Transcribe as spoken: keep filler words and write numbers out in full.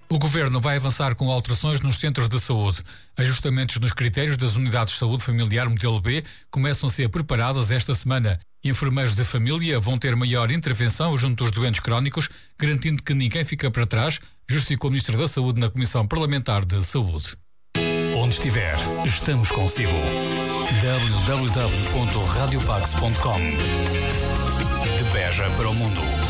O Governo vai avançar com alterações nos centros de saúde. Ajustamentos nos critérios das unidades de saúde familiar modelo B começam a ser preparadas esta semana. Enfermeiros de família vão ter maior intervenção junto dos doentes crónicos, garantindo que ninguém fica para trás, justificou o Ministro da Saúde na Comissão Parlamentar de Saúde. Onde estiver, estamos consigo. w w w ponto radio pax ponto com. De Beja para o mundo.